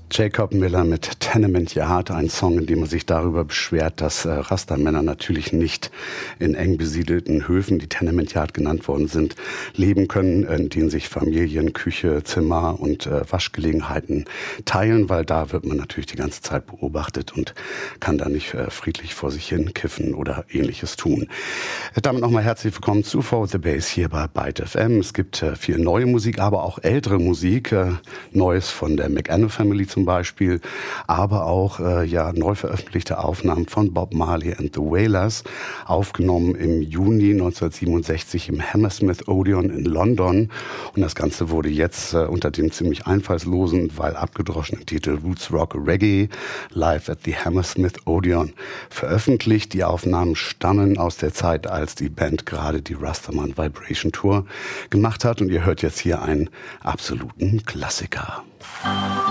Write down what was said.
Jacob Miller mit Tenement Yard, ein Song, in dem er sich darüber beschwert, dass Rasta-Männer natürlich nicht in eng besiedelten Höfen, die Tenement Yard genannt worden sind, leben können, in denen sich Familien, Küche, Zimmer und Waschgelegenheiten teilen, weil da wird man natürlich die ganze Zeit beobachtet und kann da nicht friedlich vor sich hin kiffen oder Ähnliches tun. Damit nochmal herzlich willkommen zu Forward the Bass hier bei Byte FM. Es gibt viel neue Musik, aber auch ältere Musik, Neues von der McAnna Family zum Beispiel, aber auch neu veröffentlichte Aufnahmen von Bob Marley and the Wailers, aufgenommen im Juni 1967 im Hammersmith Odeon in London. Und das Ganze wurde jetzt unter dem ziemlich einfallslosen, weil abgedroschenen Titel Roots Rock Reggae Live at the Hammersmith Odeon veröffentlicht. Die Aufnahmen stammen aus der Zeit, als die Band gerade die Rastaman Vibration Tour gemacht hat. Und ihr hört jetzt hier einen absoluten Klassiker.